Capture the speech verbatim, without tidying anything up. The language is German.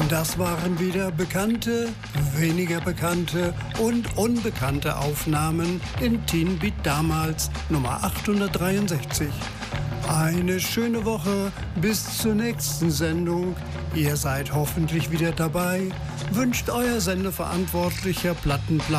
Das waren wieder bekannte, weniger bekannte und unbekannte Aufnahmen in Teen Beat damals, Nummer achthundertdreiundsechzig. Eine schöne Woche, bis zur nächsten Sendung. Ihr seid hoffentlich wieder dabei. Wünscht euer Sendeverantwortlicher Plattenplan.